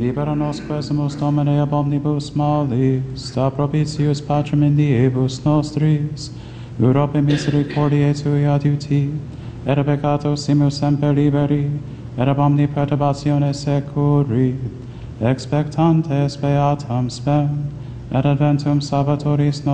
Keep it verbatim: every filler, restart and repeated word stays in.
Libera nos quesumus Domine ab omnibus malis, sta propitius Patrem in diebus nostris, Europe misericordiae tui adiuti, et a peccato simus semper liberi, et ab omni perturbatione securi, expectantes beatam spem, et adventum Salvatoris nostris,